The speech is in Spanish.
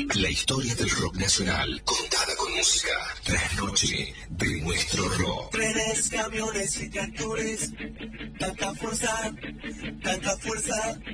La historia del rock nacional, contada con música. Trasnoche de nuestro rock. Trenes, camiones y tractores. Tanta fuerza, tanta fuerza.